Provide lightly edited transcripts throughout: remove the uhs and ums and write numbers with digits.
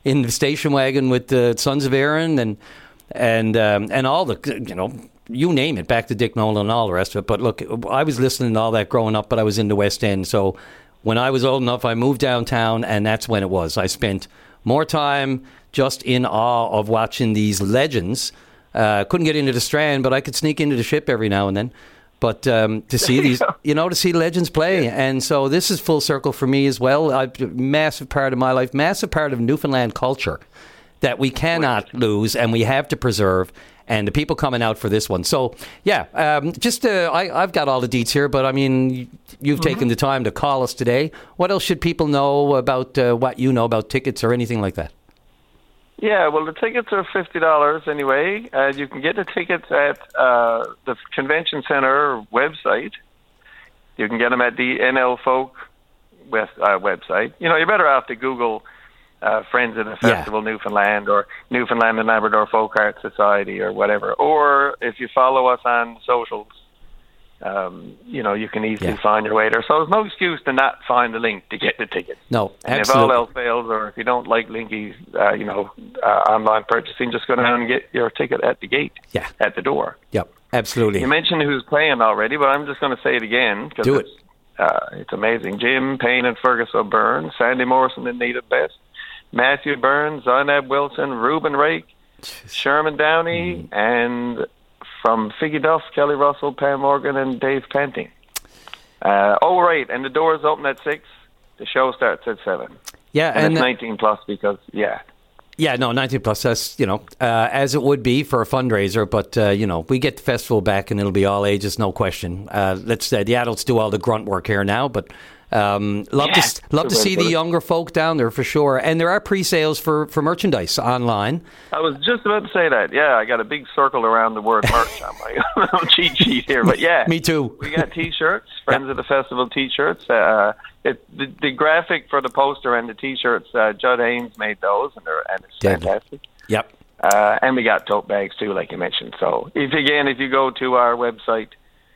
in the station wagon with the Sons of Erin and all the, you name it, back to Dick Nolan and all the rest of it. But look, I was listening to all that growing up, but I was in the West End. So when I was old enough, I moved downtown, and that's when it was. I spent more time just in awe of watching these legends. Couldn't get into the Strand, but I could sneak into the Ship every now and then. But to see these, to see legends play. And so this is full circle for me as well. Massive part of my life, massive part of Newfoundland culture that we cannot lose and we have to preserve. And the people coming out for this one. So, yeah, I've got all the deets here, but I mean, you've taken the time to call us today. What else should people know about what you know about tickets or anything like that? Yeah, well, the tickets are $50 anyway. You can get the tickets at the Convention Center website. You can get them at the NL Folk website. You're better off to Google Friends of the Festival Newfoundland or Newfoundland and Labrador Folk Art Society or whatever. Or if you follow us on socials, you can easily find your way there. So there's no excuse to not find the link to get the tickets. No, and absolutely. if all else fails, or if you don't like linky, online purchasing, just go down and get your ticket at the gate, at the door. Yep, absolutely. You mentioned who's playing already, but I'm just going to say it again. Do it. It's amazing. Jim Payne and Fergus O'Byrne, Sandy Morrison and Nita Best, Matthew Burns, Zainab Wilson, Reuben Rake, Sherman Downey, and from Figgy Duff, Kelly Russell, Pam Morgan, and Dave Panting. Right, and the doors open at 6. The show starts at 7. Yeah, and it's 19 plus because, Yeah, no, 19 plus, that's, as it would be for a fundraiser, but, we get the festival back and it'll be all ages, no question. The adults do all the grunt work here now, but love to see the younger folk down there for sure. And there are pre-sales for merchandise online. I was just about to say that. Yeah, I got a big circle around the word merch on my cheat sheet here. But yeah, me too. We got T-shirts, Friends of the Festival T-shirts. The graphic for the poster and the T-shirts, Judd Haynes made those, and it's fantastic. Yep. And we got tote bags too, like you mentioned. So if you go to our website,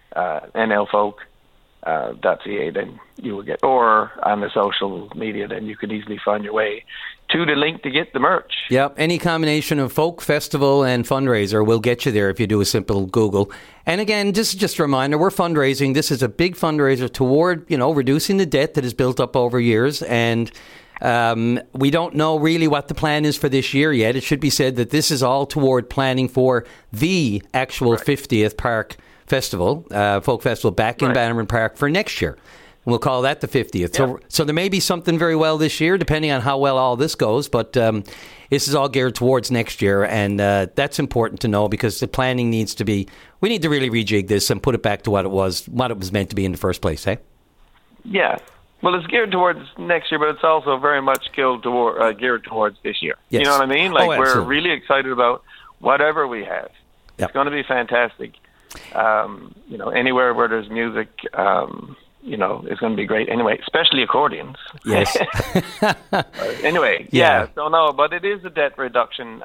nlfolk.ca, then you will get, or on the social media, then you could easily find your way to the link to get the merch. Yep, any combination of folk, festival, and fundraiser will get you there if you do a simple Google. And again, this is just a reminder, we're fundraising. This is a big fundraiser toward, reducing the debt that has built up over years. And we don't know really what the plan is for this year yet. It should be said that this is all toward planning for the actual 50th Park Festival, Folk Festival, back in Bannerman Park for next year. We'll call that the 50th. Yeah. So there may be something very well this year, depending on how well all this goes. But this is all geared towards next year, and that's important to know because the planning needs to be. We need to really rejig this and put it back to what it was meant to be in the first place. Eh? Yeah. Well, it's geared towards next year, but it's also very much geared towards this year. Yes. You know what I mean? We're really excited about whatever we have. Yep. It's going to be fantastic. Anywhere where there's music. It's going to be great anyway, especially accordions. Yes. Anyway, so no, but it is a debt reduction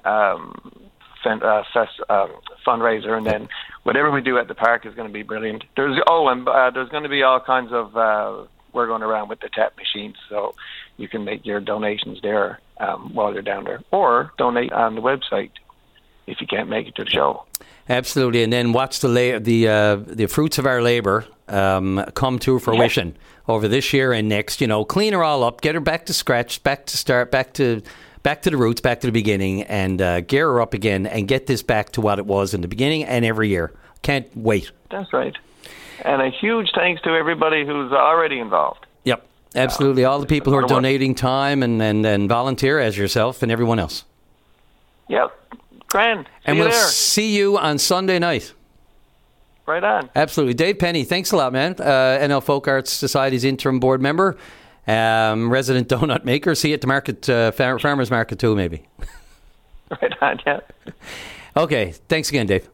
fundraiser, and then whatever we do at the park is going to be brilliant. There's going to be all kinds of we're going around with the tap machines, so you can make your donations there while you're down there, or donate on the website if you can't make it to the show. Absolutely, and then watch the fruits of our labor come to fruition over this year and next. Clean her all up, get her back to scratch, back to start, back to the roots, back to the beginning, and gear her up again and get this back to what it was in the beginning and every year. Can't wait. That's right. And a huge thanks to everybody who's already involved. Yep, absolutely. All the people who are donating time and volunteer as yourself and everyone else. Yep. Grand. And we'll see you on Sunday night. Right on. Absolutely. Dave Penny, thanks a lot, man. NL Folk Arts Society's interim board member, resident donut maker. See you at the market, farmers market too, maybe. Right on, yeah. Okay. Thanks again, Dave.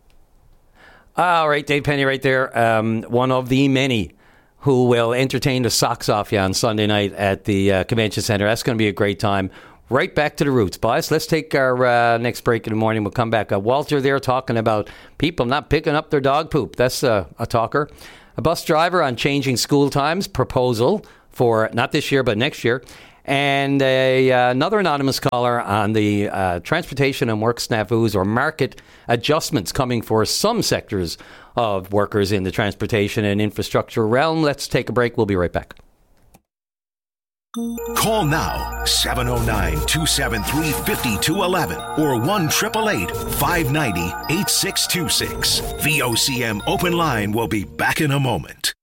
All right, Dave Penny right there. One of the many who will entertain the socks off you on Sunday night at the Convention Center. That's going to be a great time. Right back to the roots, boys. Let's take our next break in the morning. We'll come back. Walter there talking about people not picking up their dog poop. That's a talker. A bus driver on changing school times proposal for not this year but next year. And another anonymous caller on the transportation and work snafus or market adjustments coming for some sectors of workers in the transportation and infrastructure realm. Let's take a break. We'll be right back. Call now, 709-273-5211 or 1-888-590-8626. VOCM Open Line will be back in a moment.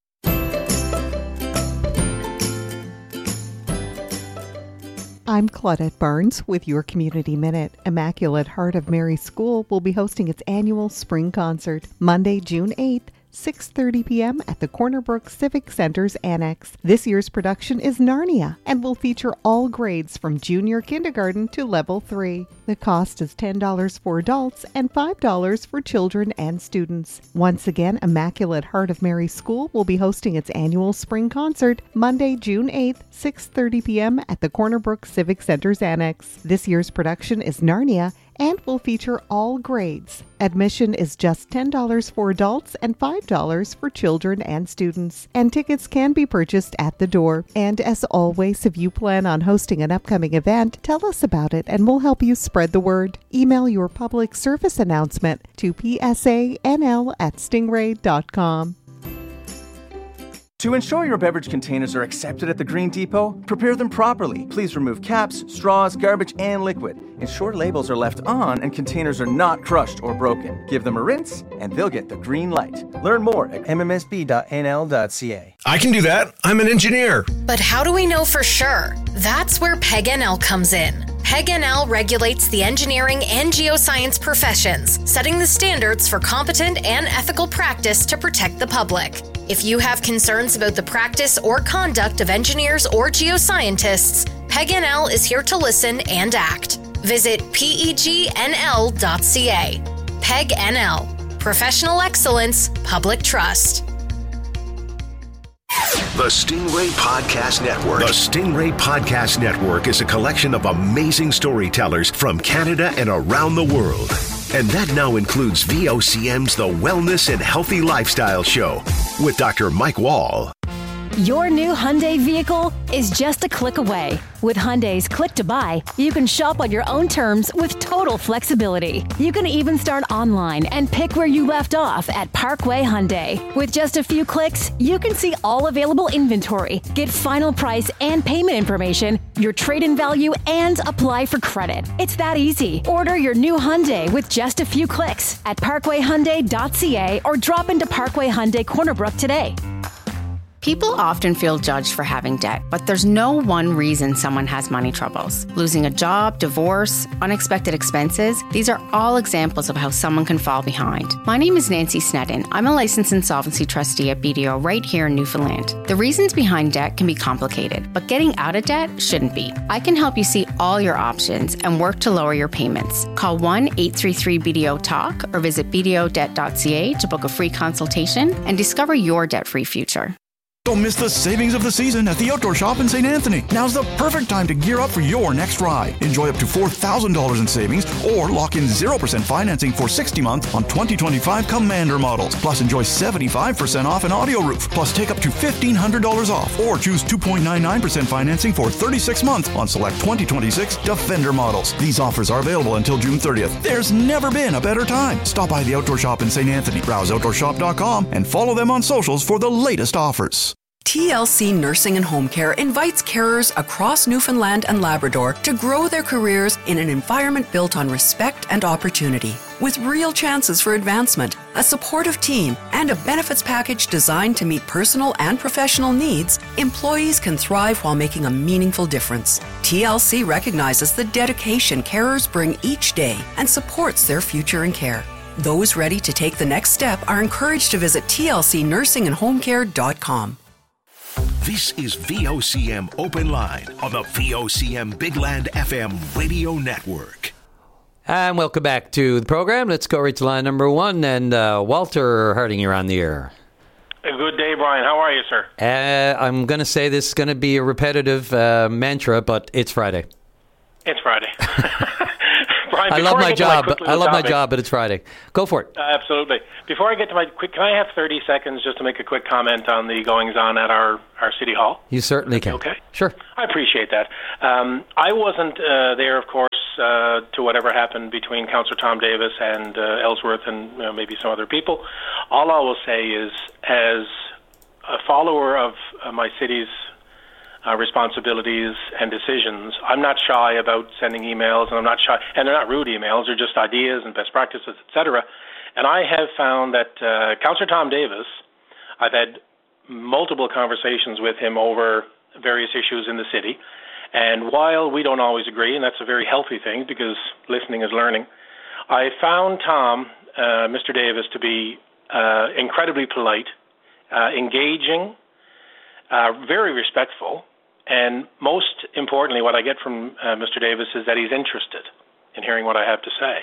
I'm Claudette Barnes with your Community Minute. Immaculate Heart of Mary School will be hosting its annual spring concert Monday, June 8th, 6:30 p.m. at the Corner Brook Civic Center's Annex. This year's production is Narnia and will feature all grades from junior kindergarten to level 3. The cost is $10 for adults and $5 for children and students. Once again, Immaculate Heart of Mary School will be hosting its annual spring concert Monday, June 8th, 6:30 p.m. at the Corner Brook Civic Center's Annex. This year's production is Narnia and will feature all grades. Admission is just $10 for adults and $5 for children and students, and tickets can be purchased at the door. And as always, if you plan on hosting an upcoming event, tell us about it and we'll help you spread the word. Email your public service announcement to psanl@stingray.com. To ensure your beverage containers are accepted at the Green Depot, prepare them properly. Please remove caps, straws, garbage, and liquid. Ensure labels are left on and containers are not crushed or broken. Give them a rinse, and they'll get the green light. Learn more at mmsb.nl.ca. I can do that. I'm an engineer. But how do we know for sure? That's where PEG-NL comes in. PEG-NL regulates the engineering and geoscience professions, setting the standards for competent and ethical practice to protect the public. If you have concerns about the practice or conduct of engineers or geoscientists, PEG-NL is here to listen and act. Visit PEGNL.ca. PEG-NL. Professional excellence, public trust. The Stingray Podcast Network. The Stingray Podcast Network is a collection of amazing storytellers from Canada and around the world. And that now includes VOCM's The Wellness and Healthy Lifestyle Show with Dr. Mike Wall. Your new Hyundai vehicle is just a click away. With Hyundai's Click to Buy, you can shop on your own terms with total flexibility. You can even start online and pick where you left off at Parkway Hyundai. With just a few clicks, you can see all available inventory, get final price and payment information, your trade-in value, and apply for credit. It's that easy. Order your new Hyundai with just a few clicks at parkwayhyundai.ca or drop into Parkway Hyundai Corner Brook today. People often feel judged for having debt, but there's no one reason someone has money troubles. Losing a job, divorce, unexpected expenses, these are all examples of how someone can fall behind. My name is Nancy Snedden. I'm a licensed insolvency trustee at BDO right here in Newfoundland. The reasons behind debt can be complicated, but getting out of debt shouldn't be. I can help you see all your options and work to lower your payments. Call 1-833-BDO-TALK or visit bdodebt.ca to book a free consultation and discover your debt-free future. Don't miss the savings of the season at the Outdoor Shop in St. Anthony. Now's the perfect time to gear up for your next ride. Enjoy up to $4,000 in savings or lock in 0% financing for 60 months on 2025 Commander models. Plus enjoy 75% off an audio roof. Plus take up to $1,500 off or choose 2.99% financing for 36 months on select 2026 Defender models. These offers are available until June 30th. There's never been a better time. Stop by the Outdoor Shop in St. Anthony. Browse outdoorshop.com and follow them on socials for the latest offers. TLC Nursing and Home Care invites carers across Newfoundland and Labrador to grow their careers in an environment built on respect and opportunity. With real chances for advancement, a supportive team, and a benefits package designed to meet personal and professional needs, employees can thrive while making a meaningful difference. TLC recognizes the dedication carers bring each day and supports their future in care. Those ready to take the next step are encouraged to visit tlcnursingandhomecare.com. This is VOCM Open Line on the VOCM Big Land FM radio network. And welcome back to the program. Let's go right to line number one. And Walter Harding, you're on the air. A good day, Brian. How are you, sir? I'm going to say this is going to be a repetitive mantra, but it's Friday. It's Friday. Brian, I love my job. I love my topic, job, but it's Friday. Go for it. Absolutely. Before I get to my quick, can I have 30 seconds just to make a quick comment on the goings-on at our City Hall? You certainly can. Okay. Sure. I appreciate that. I wasn't there, of course, to whatever happened between Councillor Tom Davis and Ellsworth and maybe some other people. All I will say is, as a follower of my city's responsibilities and decisions, I'm not shy about sending emails, and I'm not shy, and they're not rude emails, they're just ideas and best practices, etc. And I have found that Councillor Tom Davis, I've had multiple conversations with him over various issues in the city, and while we don't always agree, and that's a very healthy thing because listening is learning, I found Tom, Mr. Davis, to be incredibly polite, engaging, very respectful, and most importantly, what I get from Mr. Davis is that he's interested in hearing what I have to say.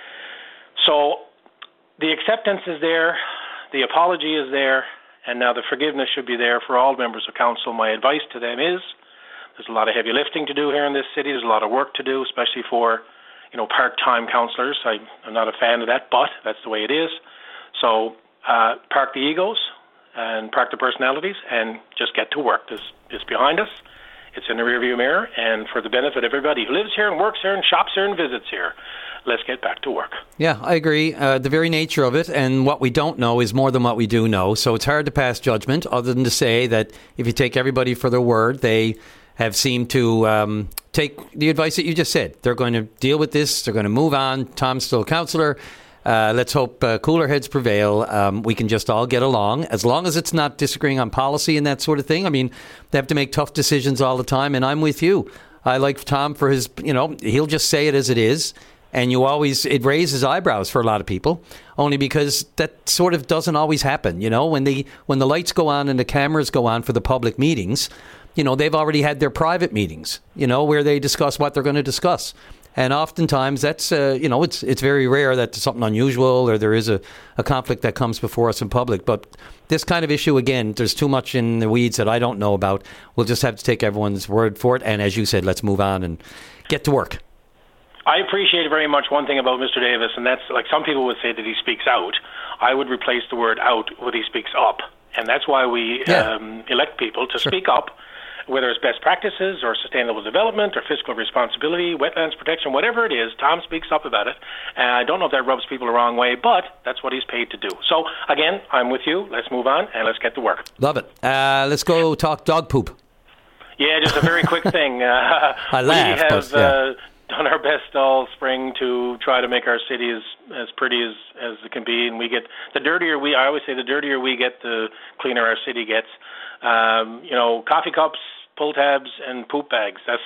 So the acceptance is there, the apology is there, and now the forgiveness should be there for all members of council. My advice to them is there's a lot of heavy lifting to do here in this city. There's a lot of work to do, especially for part-time councillors. I'm not a fan of that, but that's the way it is. So park the egos and park the personalities and just get to work. It's behind us. It's in the rearview mirror, and for the benefit of everybody who lives here and works here and shops here and visits here, let's get back to work. Yeah, I agree. The very nature of it and what we don't know is more than what we do know. So it's hard to pass judgment other than to say that if you take everybody for their word, they have seemed to take the advice that you just said. They're going to deal with this. They're going to move on. Tom's still a councillor. Let's hope cooler heads prevail. We can just all get along, as long as it's not disagreeing on policy and that sort of thing. I mean, they have to make tough decisions all the time, and I'm with you. I like Tom for his, he'll just say it as it is, and it raises eyebrows for a lot of people, only because that sort of doesn't always happen. When the lights go on and the cameras go on for the public meetings, they've already had their private meetings, where they discuss what they're going to discuss. And oftentimes that's, it's very rare that something unusual or there is a conflict that comes before us in public. But this kind of issue, again, there's too much in the weeds that I don't know about. We'll just have to take everyone's word for it. And as you said, let's move on and get to work. I appreciate very much one thing about Mr. Davis, and that's like some people would say that he speaks out. I would replace the word out with he speaks up. And that's why we elect people to speak up. Whether it's best practices or sustainable development or fiscal responsibility, wetlands protection, whatever it is, Tom speaks up about it. And I don't know if that rubs people the wrong way, but that's what he's paid to do. So, again, I'm with you. Let's move on and let's get to work. Love it. Let's go talk dog poop. Yeah, just a very quick thing. I laugh, we have done our best all spring to try to make our city as pretty as it can be. And we get I always say the dirtier we get, the cleaner our city gets. Coffee cups, pull tabs, and poop bags. That's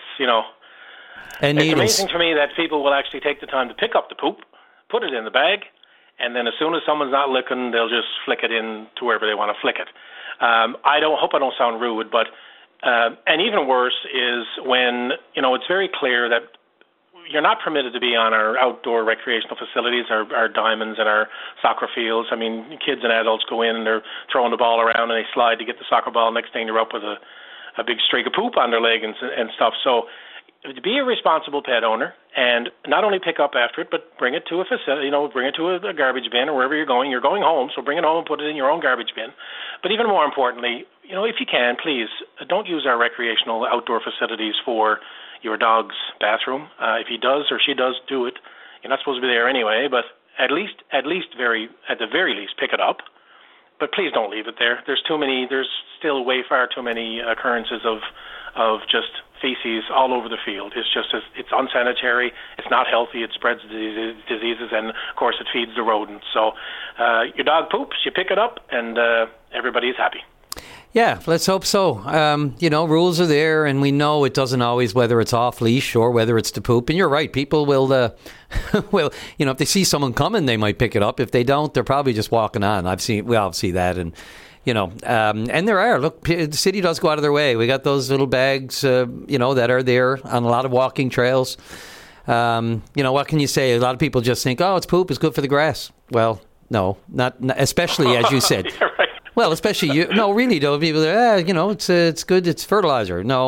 and it's needles. Amazing to me that people will actually take the time to pick up the poop, put it in the bag, and then as soon as someone's not looking, they'll just flick it in to wherever they want to flick it. I hope I don't sound rude, but and even worse is when it's very clear that you're not permitted to be on our outdoor recreational facilities, our diamonds and our soccer fields. I mean, kids and adults go in and they're throwing the ball around and they slide to get the soccer ball. Next thing they're up with a big streak of poop on their leg and stuff. So to be a responsible pet owner and not only pick up after it, but bring it to a facility, bring it to a garbage bin or wherever you're going. You're going home, so bring it home and put it in your own garbage bin. But even more importantly, if you can, please don't use our recreational outdoor facilities for your dog's bathroom. If he does or she does do it, you're not supposed to be there anyway, but at the very least, pick it up. But please don't leave it there. There's still way far too many occurrences of just feces all over the field. It's unsanitary, it's not healthy, it spreads diseases, and of course it feeds the rodents. So your dog poops, you pick it up, and everybody's happy. Yeah, let's hope so. Rules are there, and we know it doesn't always, whether it's off leash or whether it's to poop. And you're right, people will, if they see someone coming, they might pick it up. If they don't, they're probably just walking on. We all see that, and and there are. Look, the city does go out of their way. We got those little bags, that are there on a lot of walking trails. What can you say? A lot of people just think, it's poop, it's good for the grass. Well, no, not especially as you said. Yeah, right. Well, especially really though, people are, it's good, it's fertilizer. No,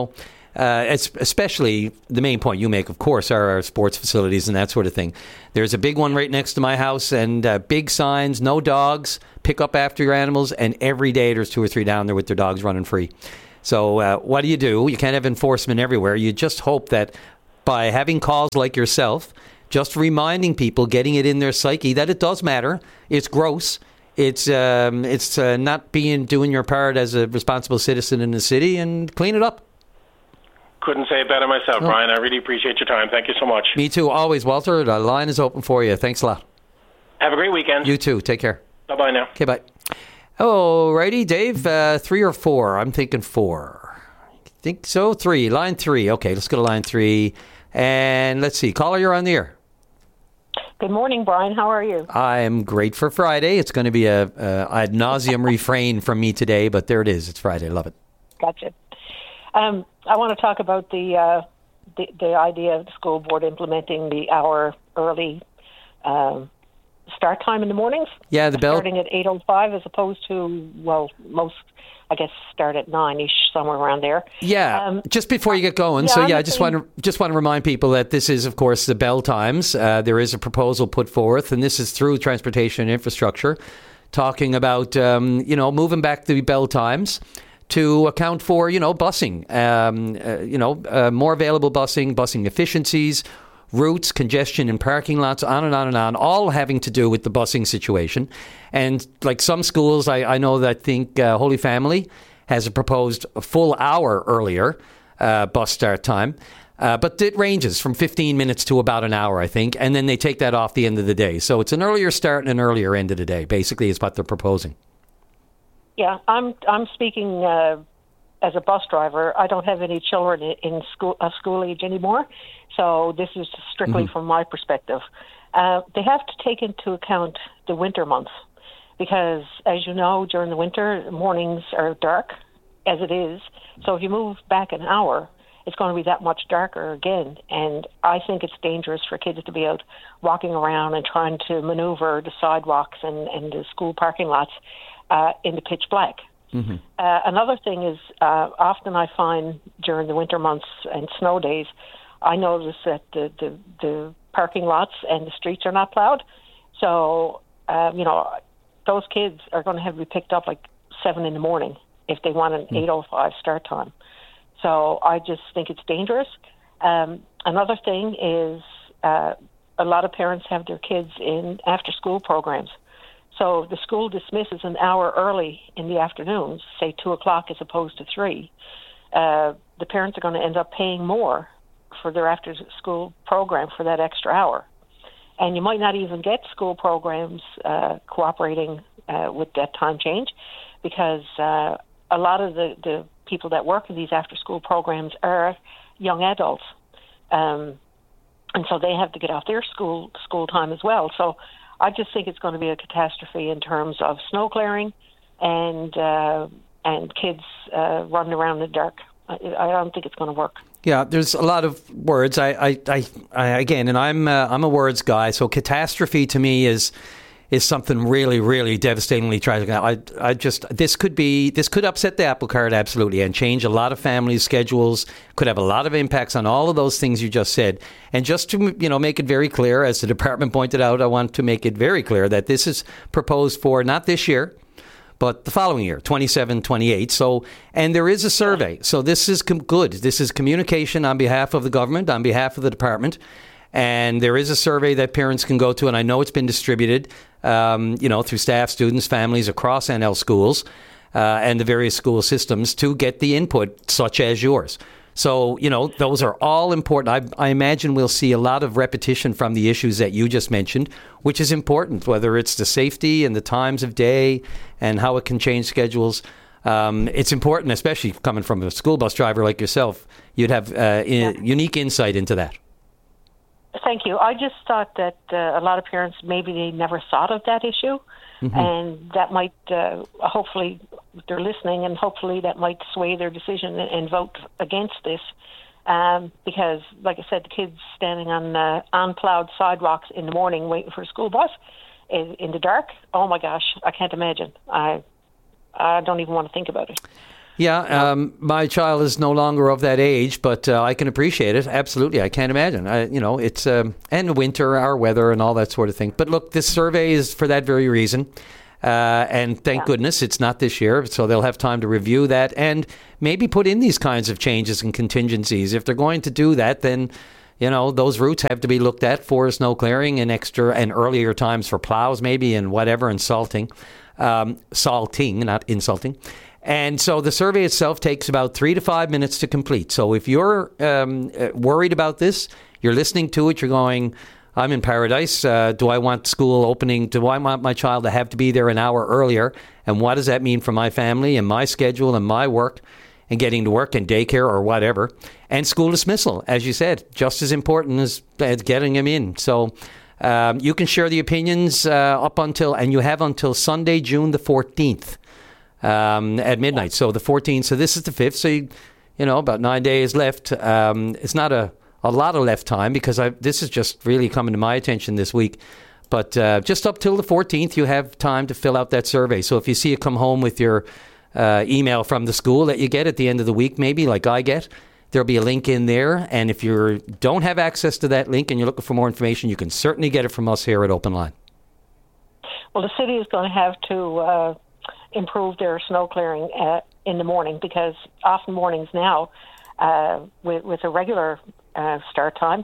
especially the main point you make, of course, are our sports facilities and that sort of thing. There's a big one right next to my house, and big signs, no dogs, pick up after your animals, and every day there's 2 or 3 down there with their dogs running free. So what do? You can't have enforcement everywhere. You just hope that by having calls like yourself, just reminding people, getting it in their psyche that it does matter. It's gross. It's not doing your part as a responsible citizen in the city, and clean it up. Couldn't say it better myself, Brian. I really appreciate your time. Thank you so much. Me too, always, Walter. The line is open for you. Thanks a lot. Have a great weekend. You too. Take care. Bye-bye now. Okay, bye. Oh, righty, Dave. 3 or 4? I'm thinking 4. I think so. 3. Line 3. Okay, let's go to line 3. And let's see. Caller, you're on the air. Good morning, Brian. How are you? I am great for Friday. It's going to be a ad nauseum refrain from me today, but there it is. It's Friday. Love it. Gotcha. I want to talk about the idea of the school board implementing the hour early start time in the mornings. Yeah, the bell starting at 8:05 as opposed to most, I guess, start at 9ish, somewhere around there. Yeah, just before you get going. I just want to remind people that this is, of course, the bell times. There is a proposal put forth, and this is through Transportation and Infrastructure, talking about moving back the bell times to account for busing, more available busing efficiencies, routes, congestion in parking lots, on and on and on, all having to do with the busing situation. And like some schools, I know that Holy Family has proposed a full hour earlier bus start time. But it ranges from 15 minutes to about an hour, I think. And then they take that off the end of the day. So it's an earlier start and an earlier end of the day, basically, is what they're proposing. Yeah, I'm speaking as a bus driver. I don't have any children in school age anymore. So this is strictly from my perspective. They have to take into account the winter months because, as you know, during the winter, mornings are dark as it is. So if you move back an hour, it's going to be that much darker again. And I think it's dangerous for kids to be out walking around and trying to maneuver the sidewalks and the school parking lots in the pitch black. Mm-hmm. Another thing is often I find during the winter months and snow days, I notice that the parking lots and the streets are not plowed. So, those kids are going to have to be picked up like 7 in the morning if they want an 8:05 start time. So I just think it's dangerous. Another thing is a lot of parents have their kids in after-school programs. So if the school dismisses an hour early in the afternoons, say 2 o'clock as opposed to 3, the parents are going to end up paying more for their after-school program for that extra hour. And you might not even get school programs cooperating with that time change because a lot of the people that work in these after-school programs are young adults. And so they have to get off their school time as well. So I just think it's going to be a catastrophe in terms of snow clearing and kids running around in the dark. I don't think it's going to work. Yeah, there's a lot of words. I again, and I'm a words guy. So catastrophe to me is something really, really devastatingly tragic. This could upset the apple cart absolutely and change a lot of families' schedules. Could have a lot of impacts on all of those things you just said. And just to make it very clear, as the department pointed out, I want to make it very clear that this is proposed for not this year, but the following year, 27, 28. So, and there is a survey. So this is good. This is communication on behalf of the government, on behalf of the department. And there is a survey that parents can go to, and I know it's been distributed, through staff, students, families across NL schools and the various school systems to get the input, such as yours. So, those are all important. I imagine we'll see a lot of repetition from the issues that you just mentioned, which is important, whether it's the safety and the times of day and how it can change schedules. It's important, especially coming from a school bus driver like yourself. You'd have unique insight into that. Thank you. I just thought that a lot of parents, maybe they never thought of that issue. Mm-hmm. And that might, hopefully, they're listening, and hopefully that might sway their decision and vote against this. Because, like I said, the kids standing on unplowed sidewalks in the morning waiting for a school bus in the dark, oh my gosh, I can't imagine. I don't even want to think about it. Yeah, my child is no longer of that age, but I can appreciate it. Absolutely, I can't imagine. It's and winter, our weather, and all that sort of thing. But look, this survey is for that very reason, and thank goodness it's not this year, so they'll have time to review that and maybe put in these kinds of changes and contingencies. If they're going to do that, then those routes have to be looked at for snow clearing and extra and earlier times for plows, maybe, and whatever, and salting, not insulting. And so the survey itself takes about 3 to 5 minutes to complete. So if you're worried about this, you're listening to it, you're going, I'm in paradise. Do I want school opening? Do I want my child to have to be there an hour earlier? And what does that mean for my family and my schedule and my work and getting to work and daycare or whatever? And school dismissal, as you said, just as important as getting them in. So you can share the opinions and you have until Sunday, June the 14th. At midnight. So the 14th. So this is the 5th. So, about 9 days left. It's not a lot of left time because this is just really coming to my attention this week. But just up till the 14th, you have time to fill out that survey. So if you see it come home with your email from the school that you get at the end of the week, maybe like I get, there'll be a link in there. And if you don't have access to that link and you're looking for more information, you can certainly get it from us here at Open Line. Well, the city is going to have to improve their snow clearing in the morning, because often mornings now, with a regular start time,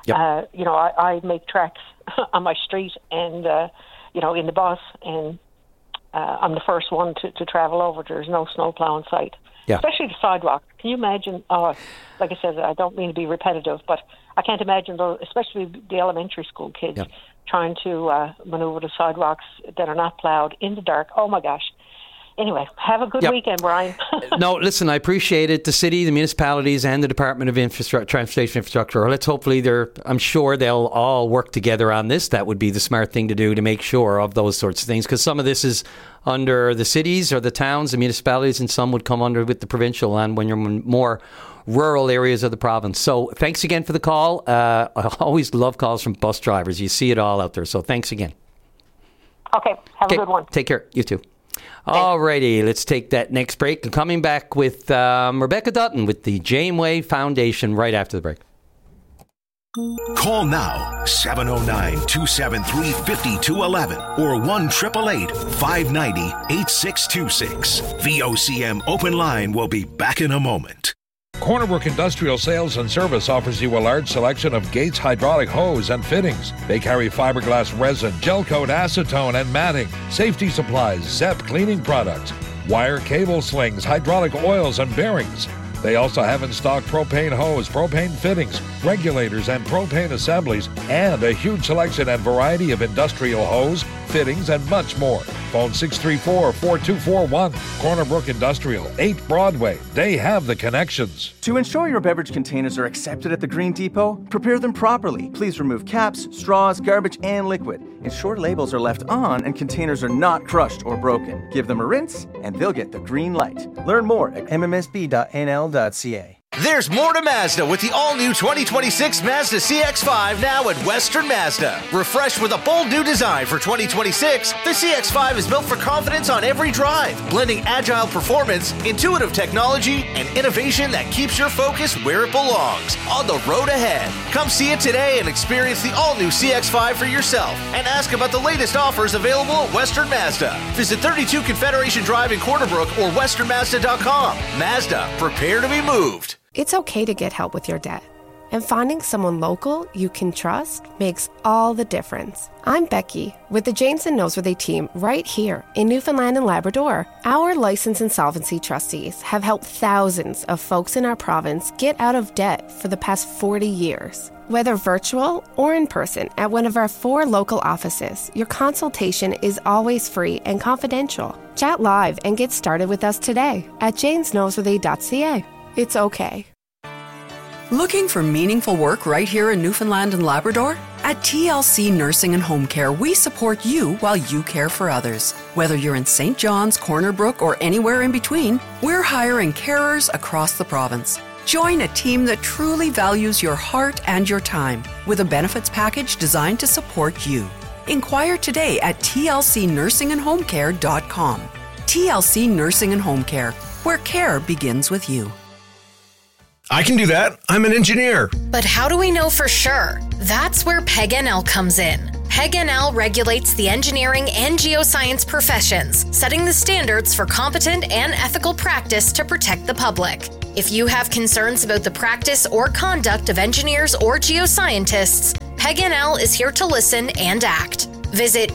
I make tracks on my street and, in the bus, and I'm the first one to travel over. There's no snow plow in sight, especially the sidewalk. Can you imagine? Like I said, I don't mean to be repetitive, but I can't imagine, especially the elementary school kids, trying to maneuver the sidewalks that are not plowed in the dark. Oh, my gosh. Anyway, have a good weekend, Brian. No, listen, I appreciate it. The city, the municipalities, and the Department of Transportation Infrastructure, I'm sure they'll all work together on this. That would be the smart thing to do to make sure of those sorts of things, because some of this is under the cities or the towns, the municipalities, and some would come under with the provincial and when you're in more rural areas of the province. So thanks again for the call. I always love calls from bus drivers. You see it all out there. So thanks again. Okay, have a good one. Take care. You too. All righty, let's take that next break. And coming back with Rebecca Dutton with the Janeway Foundation right after the break. Call now, 709-273-5211 or 1-888-590-8626. VOCM Open Line will be back in a moment. Cornerbrook Industrial Sales and Service offers you a large selection of Gates hydraulic hose and fittings. They carry fiberglass resin, gel coat, acetone, and matting, safety supplies, ZEP cleaning products, wire cable slings, hydraulic oils, and bearings. They also have in stock propane hose, propane fittings, regulators, and propane assemblies, and a huge selection and variety of industrial hose, fittings, and much more. Phone 634-4241. Cornerbrook Industrial, 8 Broadway. They have the connections. To ensure your beverage containers are accepted at the Green Depot, prepare them properly. Please remove caps, straws, garbage, and liquid. Ensure labels are left on and containers are not crushed or broken. Give them a rinse, and they'll get the green light. Learn more at mmsb.nl.ca. There's more to Mazda with the all-new 2026 Mazda CX-5 now at Western Mazda. Refreshed with a bold new design for 2026, the CX-5 is built for confidence on every drive, blending agile performance, intuitive technology, and innovation that keeps your focus where it belongs, on the road ahead. Come see it today and experience the all-new CX-5 for yourself, and ask about the latest offers available at Western Mazda. Visit 32 Confederation Drive in Corner Brook or westernmazda.com. Mazda, prepare to be moved. It's okay to get help with your debt. And finding someone local you can trust makes all the difference. I'm Becky with the James and Noseworthy team right here in Newfoundland and Labrador. Our licensed insolvency trustees have helped thousands of folks in our province get out of debt for the past 40 years. Whether virtual or in person at one of our 4 local offices, your consultation is always free and confidential. Chat live and get started with us today at jamesnoseworthy.ca. It's okay. Looking for meaningful work right here in Newfoundland and Labrador? At TLC Nursing and Home Care, we support you while you care for others. Whether you're in St. John's, Corner Brook, or anywhere in between, we're hiring carers across the province. Join a team that truly values your heart and your time with a benefits package designed to support you. Inquire today at tlcnursingandhomecare.com. TLC Nursing and Home Care. where care begins with you. I can do that. I'm an engineer. But how do we know for sure? That's where PEG-NL comes in. PEG-NL regulates the engineering and geoscience professions, setting the standards for competent and ethical practice to protect the public. If you have concerns about the practice or conduct of engineers or geoscientists, PEG-NL is here to listen and act. Visit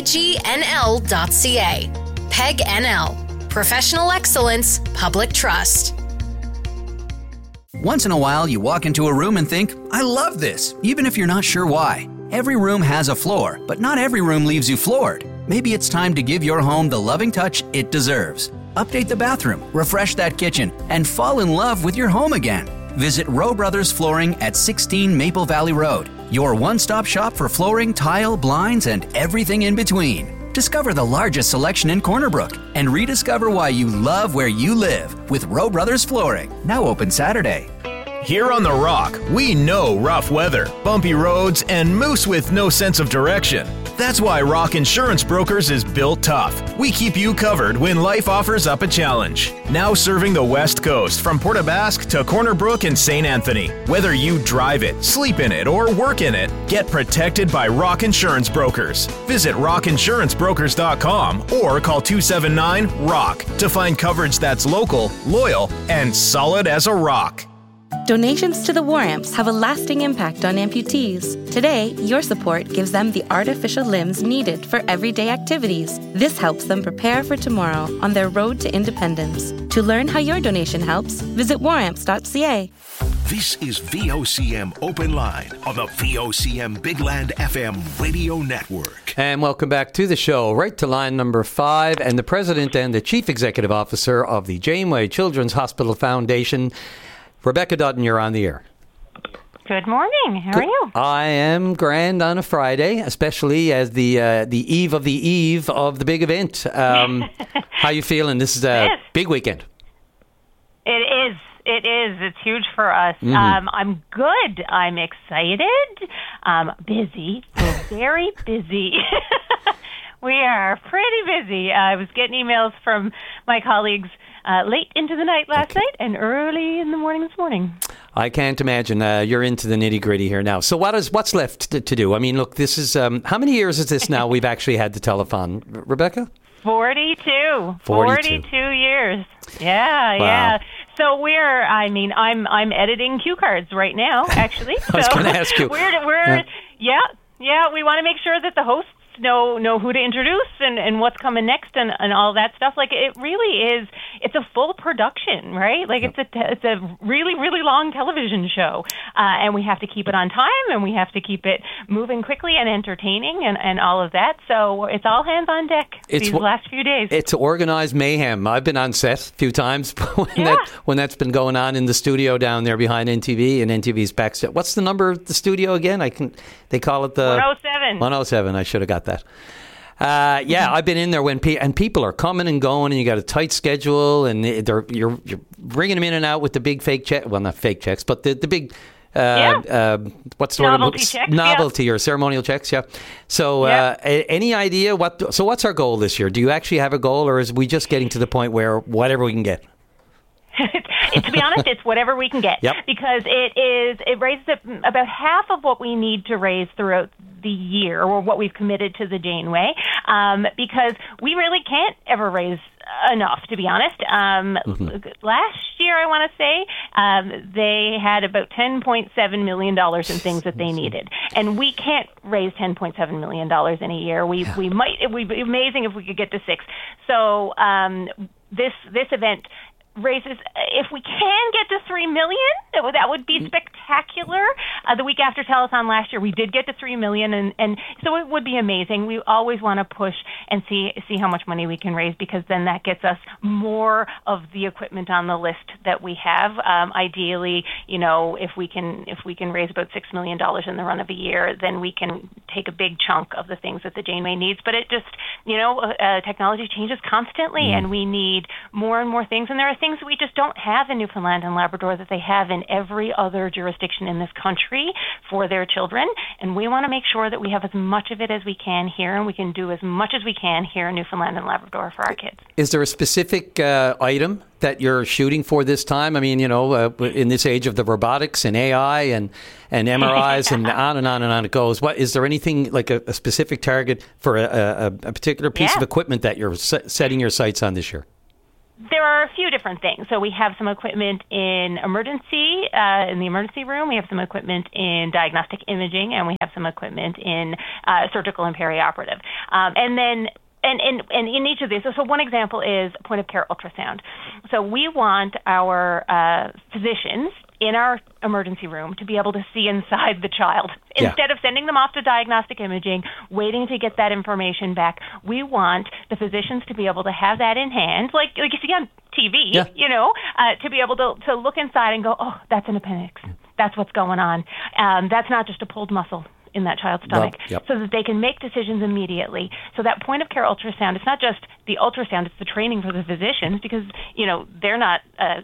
pegnl.ca. PEG-NL. Professional excellence, public trust. Once in a while, you walk into a room and think, I love this, even if you're not sure why. Every room has a floor, but not every room leaves you floored. Maybe it's time to give your home the loving touch it deserves. Update the bathroom, refresh that kitchen, and fall in love with your home again. Visit Rowe Brothers Flooring at 16 Maple Valley Road, your one-stop shop for flooring, tile, blinds, and everything in between. Discover the largest selection in Corner Brook and rediscover why you love where you live with Rowe Brothers Flooring. Now open Saturday. Here on The Rock, we know rough weather, bumpy roads, and moose with no sense of direction. That's why Rock Insurance Brokers is built tough. We keep you covered when life offers up a challenge. Now serving the West Coast from Port aux Basques to Corner Brook and St. Anthony. Whether you drive it, sleep in it, or work in it, get protected by Rock Insurance Brokers. Visit rockinsurancebrokers.com or call 279-ROCK to find coverage that's local, loyal, and solid as a rock. Donations to the War Amps have a lasting impact on amputees. Today, your support gives them the artificial limbs needed for everyday activities. This helps them prepare for tomorrow on their road to independence. To learn how your donation helps, visit waramps.ca. This is VOCM Open Line on the VOCM Big Land FM radio network. And welcome back to the show. Right to line number 5, and the president and the chief executive officer of the Janeway Children's Hospital Foundation, Rebecca Dutton, you're on the air. Good morning. How are you? I am grand on a Friday, especially as the eve of the big event. How you feeling? This is a big weekend. It is. It is. It's huge for us. Mm-hmm. I'm good. I'm excited. Busy. We're very busy. We are pretty busy. I was getting emails from my colleagues late into the night last night and early in the morning this morning. I can't imagine. You're into the nitty-gritty here now. So what's left to do? I mean, look, this is... how many years is this now we've actually had the telethon, Rebecca? 42 years. Yeah, wow. Yeah. So I'm editing cue cards right now, actually. I was going to ask you. Yeah, we want to make sure that the hosts know who to introduce and what's coming next and all that stuff. Like, it really is, it's a full production, right? Like, it's a really, really long television show. And we have to keep it on time, and we have to keep it moving quickly and entertaining and all of that. So it's all hands on deck these last few days. It's organized mayhem. I've been on set a few times when that's been going on in the studio down there behind NTV and NTV's backstage. What's the number of the studio again? They call it the 107. 107. I should have got that. I've been in there when people are coming and going, and you got a tight schedule, and you're bringing them in and out with the big fake check. Well, not fake checks, but the big what's the novelty word? Checks, novelty or ceremonial checks. Yeah. So any idea what's our goal this year? Do you actually have a goal, or is we just getting to the point where whatever we can get? To be honest, it's whatever we can get. Yep. Because it raises about half of what we need to raise throughout the year, or what we've committed to the Janeway, because we really can't ever raise enough, to be honest. Last year, I want to say, they had about $10.7 million in things that they needed. And we can't raise $10.7 million in a year. It would be amazing if we could get to 6. So this event raises, if we can get to 3 million, that would be spectacular. The week after telethon last year, we did get to 3 million, and so it would be amazing. We always want to push and see how much money we can raise, because then that gets us more of the equipment on the list that we have. Ideally, if we can raise about $6 million in the run of a year, then we can take a big chunk of the things that the Janeway needs. But it just, technology changes constantly, and we need more and more things, and there are things that we just don't have in Newfoundland and Labrador that they have in every other jurisdiction in this country for their children. and we want to make sure that we have as much of it as we can here, and we can do as much as we can here in Newfoundland and Labrador for our kids. Is there a specific item that you're shooting for this time? I mean, in this age of the robotics and AI and MRIs and on and on and on it goes. Is there anything like a specific target for a particular piece of equipment that you're setting your sights on this year? There are a few different things. So we have some equipment in the emergency room. We have some equipment in diagnostic imaging, and we have some equipment in surgical and perioperative. And in each of these, so one example is point-of-care ultrasound. So we want our physicians in our emergency room to be able to see inside the child. Instead of sending them off to diagnostic imaging, waiting to get that information back, we want the physicians to be able to have that in hand, like you see on TV, to be able to look inside and go, oh, that's an appendix. That's what's going on. That's not just a pulled muscle in that child's stomach, so that they can make decisions immediately. So that point-of-care ultrasound, it's not just the ultrasound, it's the training for the physicians, because, they're not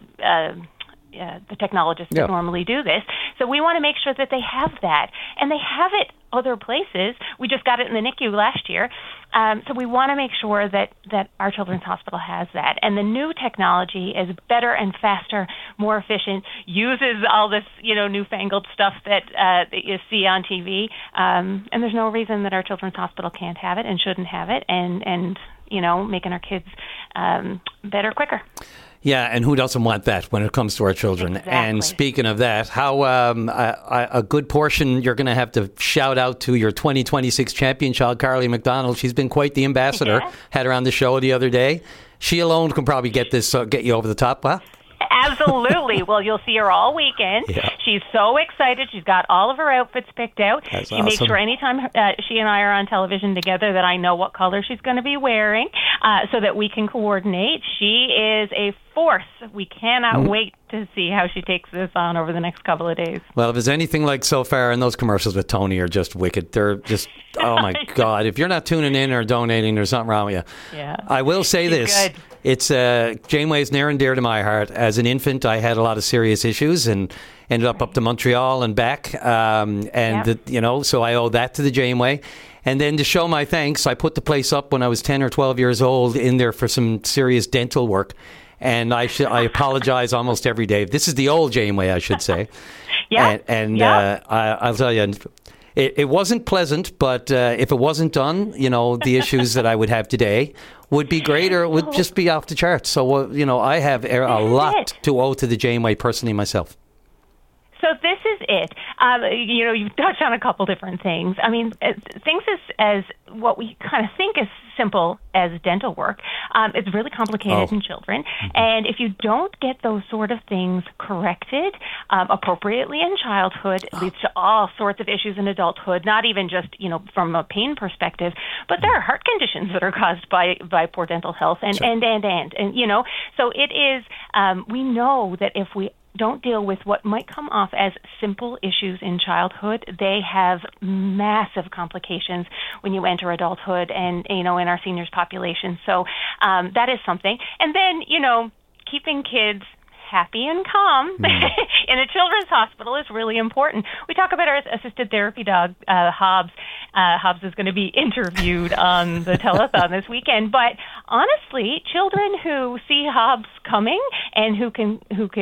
the technologists that normally do this. So we want to make sure that they have that. And they have it other places. We just got it in the NICU last year. So we want to make sure that our children's hospital has that. And the new technology is better and faster, more efficient, uses all this, newfangled stuff that you see on TV. And there's no reason that our children's hospital can't have it and shouldn't have it, and making our kids better quicker. Yeah, and who doesn't want that when it comes to our children? Exactly. And speaking of that, how a good portion you're going to have to shout out to your 2026 champion child, Carly McDonald. She's been quite the ambassador. Had her on the show the other day. She alone can probably get you over the top, huh? Absolutely. Well, you'll see her all weekend. Yeah. She's so excited. She's got all of her outfits picked out. That's she makes sure anytime she and I are on television together that I know what color she's going to be wearing so that we can coordinate. She is a force. We cannot wait to see how she takes this on over the next couple of days. Well, if there's anything like so far, and those commercials with Tony are just wicked. They're just, oh my God. If you're not tuning in or donating, there's something wrong with you. Yeah. I will say this. Good. It's Janeway is near and dear to my heart. As an infant, I had a lot of serious issues and ended up to Montreal and back. So I owe that to the Janeway. And then to show my thanks, I put the place up when I was 10 or 12 years old in there for some serious dental work. And I apologize almost every day. This is the old Janeway, I should say. I'll tell you, it wasn't pleasant, but if it wasn't done, the issues that I would have today would be greater. It would just be off the charts. So, I have a lot to owe to the Janeway personally myself. So this is it. You've touched on a couple different things. I mean, things as what we kind of think is simple as dental work, it's really complicated in children. And if you don't get those sort of things corrected appropriately in childhood, it leads to all sorts of issues in adulthood, not even just, from a pain perspective, but there are heart conditions that are caused by poor dental health and so it is, we know that if we don't deal with what might come off as simple issues in childhood, they have massive complications when you enter adulthood and, in our seniors population. So that is something. And then, keeping kids happy and calm in a children's hospital is really important. We talk about our assisted therapy dog, Hobbs. Hobbs is going to be interviewed on the telethon this weekend. But honestly, children who see Hobbs coming and who can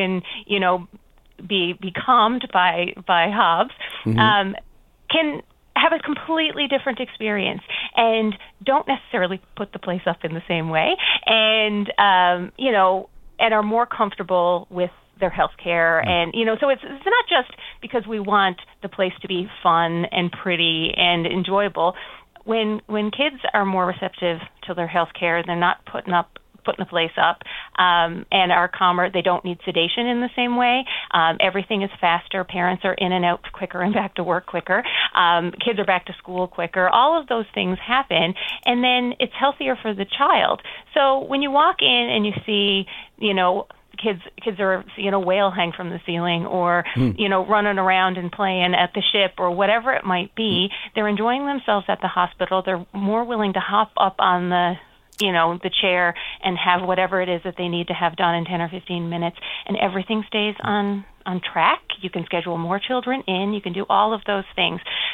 be calmed by Hobbs can have a completely different experience and don't necessarily put the place up in the same way, and and are more comfortable with their health care. And, so it's not just because we want the place to be fun and pretty and enjoyable. When kids are more receptive to their health care, they're not putting the place up, and are calmer. They don't need sedation in the same way. Everything is faster. Parents are in and out quicker and back to work quicker. Kids are back to school quicker. All of those things happen, and then it's healthier for the child. So when you walk in and you see, kids are seeing a whale hang from the ceiling, or running around and playing at the ship, or whatever it might be, they're enjoying themselves at the hospital. They're more willing to hop up on the chair and have whatever it is that they need to have done in 10 or 15 minutes, and everything stays on track. You can schedule more children in. You can do all of those things.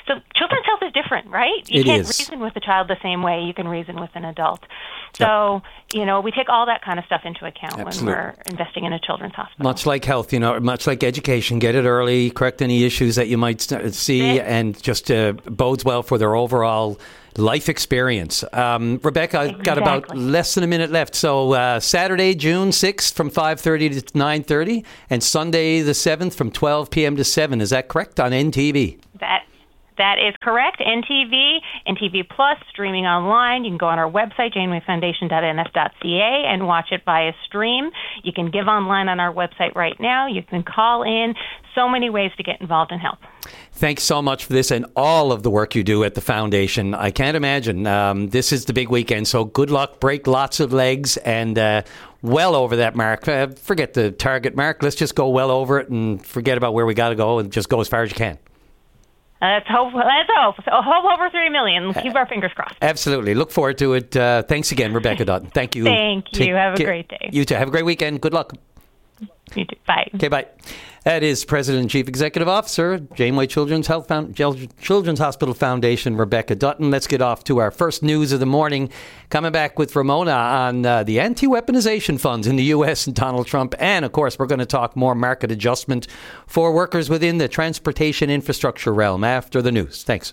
So children's health is different, right? You can't reason with a child the same way you can reason with an adult. So, we take all that kind of stuff into account when we're investing in a children's hospital. Much like health, much like education, get it early, correct any issues that you might see, and just bodes well for their overall life experience. Rebecca, I've got about less than a minute left. So Saturday, June 6th from 5:30 to 9:30, and Sunday the 7th from 12 p.m. to 7. Is that correct on NTV? That is correct. NTV, NTV Plus, streaming online. You can go on our website, janewayfoundation.nf.ca, and watch it via stream. You can give online on our website right now. You can call in. So many ways to get involved and help. Thanks so much for this and all of the work you do at the foundation. I can't imagine. This is the big weekend, so good luck. Break lots of legs and well over that mark. Forget the target mark. Let's just go well over it and forget about where we got to go and just go as far as you can. Let's hope. So hope over 3 million. Keep our fingers crossed. Absolutely. Look forward to it. Thanks again, Rebecca Dutton. Thank you. Thank you. Have a great day. You too. Have a great weekend. Good luck. You too. Bye. Okay, bye. That is President and Chief Executive Officer, Janeway Children's Hospital Foundation, Rebecca Dutton. Let's get off to our first news of the morning. Coming back with Ramona on the anti-weaponization funds in the U.S. and Donald Trump. And, of course, we're going to talk more market adjustment for workers within the transportation infrastructure realm after the news. Thanks.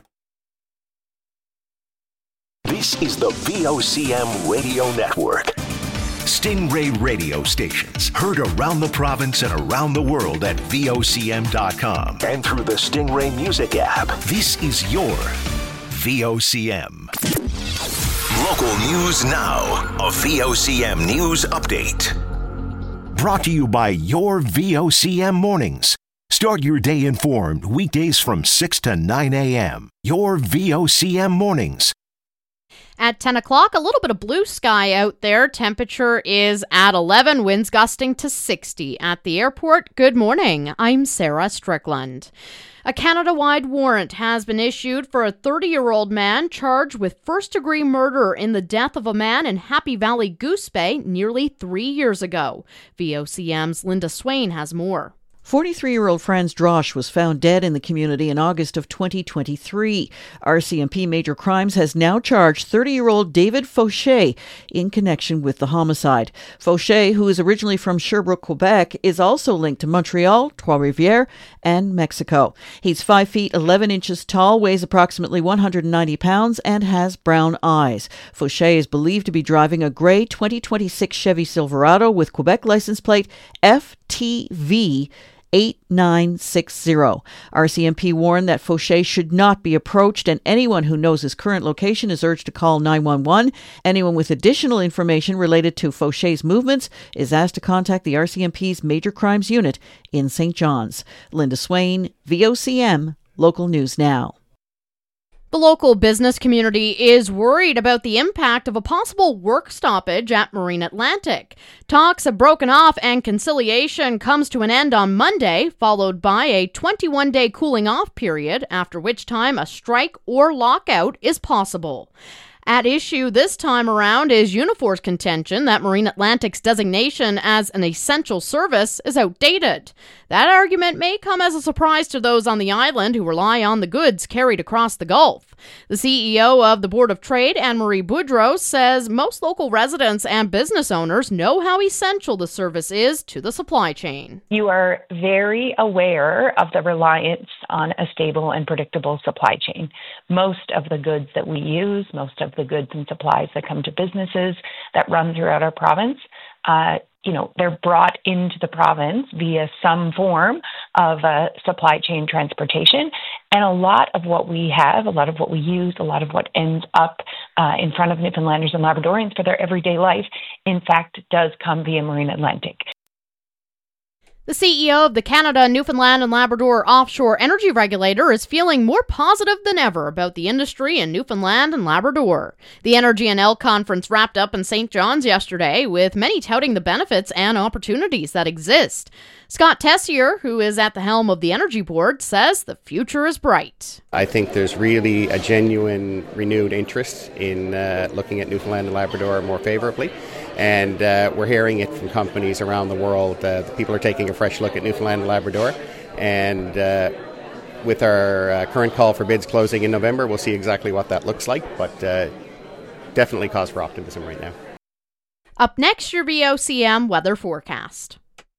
This is the VOCM Radio Network. Stingray radio stations heard around the province and around the world at VOCM.com and through the Stingray Music app. This is your VOCM. Local news now. A VOCM news update. Brought to you by your VOCM mornings. Start your day informed weekdays from 6 to 9 a.m. Your VOCM mornings. At 10 o'clock, a little bit of blue sky out there. Temperature is at 11, winds gusting to 60. At the airport, good morning. I'm Sarah Strickland. A Canada-wide warrant has been issued for a 30-year-old man charged with first-degree murder in the death of a man in Happy Valley Goose Bay nearly 3 years ago. VOCM's Linda Swain has more. 43-year-old Franz Drosch was found dead in the community in August of 2023. RCMP Major Crimes has now charged 30-year-old David Fauché in connection with the homicide. Fauché, who is originally from Sherbrooke, Quebec, is also linked to Montreal, Trois-Rivières, and Mexico. He's 5 feet 11 inches tall, weighs approximately 190 pounds, and has brown eyes. Fauché is believed to be driving a gray 2026 Chevy Silverado with Quebec license plate FTV 8960. RCMP warned that Fauché should not be approached, and anyone who knows his current location is urged to call 911. Anyone with additional information related to Fauché's movements is asked to contact the RCMP's Major Crimes Unit in St. John's. Linda Swain, VOCM, Local News Now. The local business community is worried about the impact of a possible work stoppage at Marine Atlantic. Talks have broken off and conciliation comes to an end on Monday, followed by a 21-day cooling off period, after which time a strike or lockout is possible. At issue this time around is Unifor's contention that Marine Atlantic's designation as an essential service is outdated. That argument may come as a surprise to those on the island who rely on the goods carried across the Gulf. The CEO of the Board of Trade, Anne-Marie Boudreau, says most local residents and business owners know how essential the service is to the supply chain. You are very aware of the reliance on a stable and predictable supply chain. Most of the goods that we use, most of the goods and supplies that come to businesses that run throughout our province, they're brought into the province via some form of supply chain transportation. And a lot of what we have, a lot of what we use, a lot of what ends up in front of Newfoundlanders and Labradorians for their everyday life, in fact, does come via Marine Atlantic. The CEO of the Canada, Newfoundland and Labrador Offshore Energy Regulator is feeling more positive than ever about the industry in Newfoundland and Labrador. The Energy NL conference wrapped up in St. John's yesterday, with many touting the benefits and opportunities that exist. Scott Tessier, who is at the helm of the Energy Board, says the future is bright. I think there's really a genuine renewed interest in looking at Newfoundland and Labrador more favorably. And we're hearing it from companies around the world. People are taking a fresh look at Newfoundland and Labrador, and with our current call for bids closing in November, we'll see exactly what that looks like, but definitely cause for optimism right now. Up next, your VOCM weather forecast.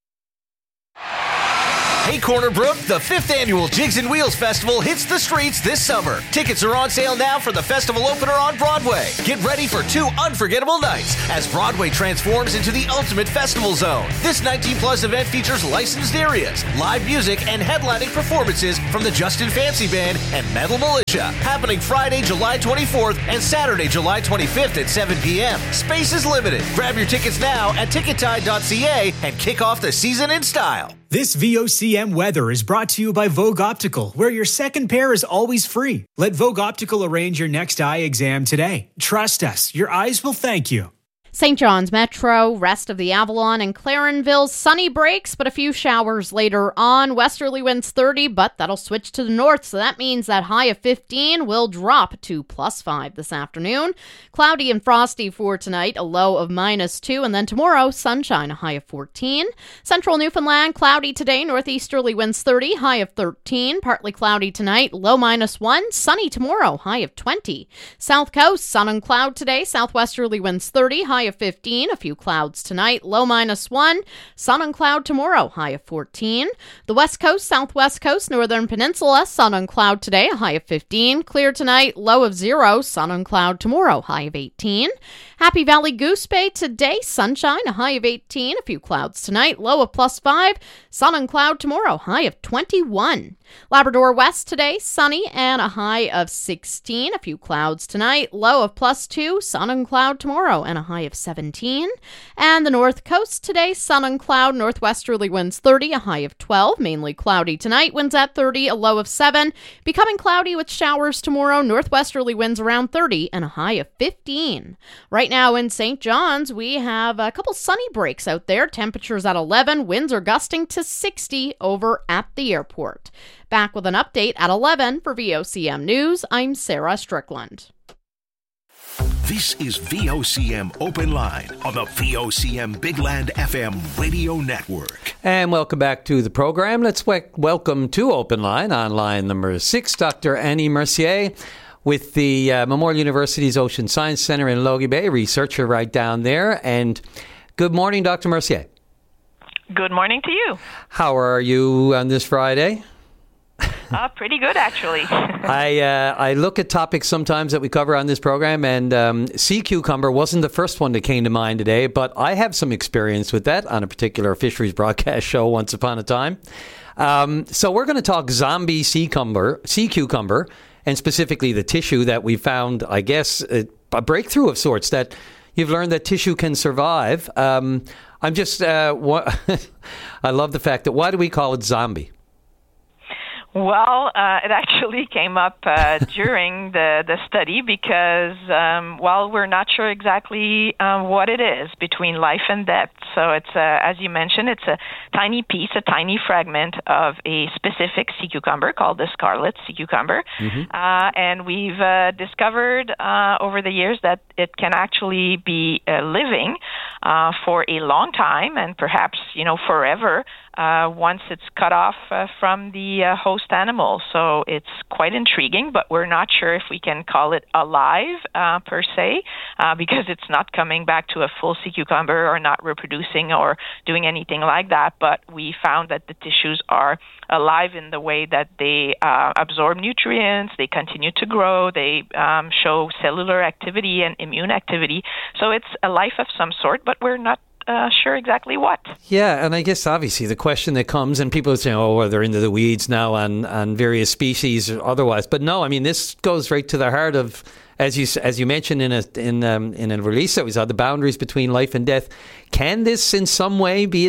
Hey Corner Brook, the 5th annual Jigs and Wheels Festival hits the streets this summer. Tickets are on sale now for the festival opener on Broadway. Get ready for 2 unforgettable nights as Broadway transforms into the ultimate festival zone. This 19-plus event features licensed areas, live music, and headlining performances from the Justin Fancy Band and Metal Militia. Happening Friday, July 24th and Saturday, July 25th at 7 p.m. Space is limited. Grab your tickets now at tickettide.ca and kick off the season in style. This VOCM weather is brought to you by Vogue Optical, where your second pair is always free. Let Vogue Optical arrange your next eye exam today. Trust us, your eyes will thank you. St. John's Metro, rest of the Avalon and Clarenville, sunny breaks, but a few showers later on. Westerly winds 30, but that'll switch to the north, so that means that high of 15 will drop to +5 this afternoon. Cloudy and frosty for tonight, a low of -2, and then tomorrow, sunshine, a high of 14. Central Newfoundland, cloudy today, northeasterly winds 30, high of 13. Partly cloudy tonight, low -1. Sunny tomorrow, high of 20. South Coast, sun and cloud today, southwesterly winds 30, high of 15, a few clouds tonight, low -1, sun and cloud tomorrow, high of 14. The West Coast, Southwest Coast, Northern Peninsula, sun and cloud today, a high of 15. Clear tonight, low of 0, sun and cloud tomorrow, high of 18. Happy Valley Goose Bay today, sunshine, a high of 18, a few clouds tonight, low of +5, sun and cloud tomorrow, high of 21. Labrador West today, sunny and a high of 16, a few clouds tonight, low of +2, sun and cloud tomorrow, and a high of 17. And the North Coast today, sun and cloud, northwesterly winds 30, a high of 12, mainly cloudy tonight, winds at 30, a low of 7, becoming cloudy with showers tomorrow, northwesterly winds around 30, and a high of 15. Right now in St. John's, we have a couple sunny breaks out there, temperatures at 11, winds are gusting to 60 over at the airport. Back with an update at 11 for VOCM News, I'm Sarah Strickland. This is VOCM Open Line on the VOCM Big Land FM radio network. And welcome back to the program. Let's welcome to Open Line on line number 6, Dr. Annie Mercier with the Memorial University's Ocean Science Centre in Logie Bay, researcher right down there. And good morning, Dr. Mercier. Good morning to you. How are you on this Friday? Pretty good, actually. I look at topics sometimes that we cover on this program, and sea cucumber wasn't the first one that came to mind today, but I have some experience with that on a particular fisheries broadcast show once upon a time. So we're going to talk zombie sea cucumber, and specifically the tissue that we found, I guess, a breakthrough of sorts, that you've learned that tissue can survive. I'm just, I love the fact that, why do we call it zombie? Well, it actually came up during the study because, we're not sure exactly what it is between life and death. So it's, as you mentioned, it's a tiny piece, a tiny fragment of a specific sea cucumber called the scarlet sea cucumber. Mm-hmm. And we've discovered over the years that it can actually be living for a long time and perhaps, forever. Once it's cut off from the host animal. So it's quite intriguing, but we're not sure if we can call it alive per se, because it's not coming back to a full sea cucumber or not reproducing or doing anything like that. But we found that the tissues are alive in the way that they absorb nutrients, they continue to grow, they show cellular activity and immune activity. So it's a life of some sort, but we're not sure exactly what. Yeah, and I guess obviously the question that comes, and people say, well, they're into the weeds now on various species or otherwise. But no, I mean, this goes right to the heart of, as you mentioned in a release that was on the boundaries between life and death. Can this in some way be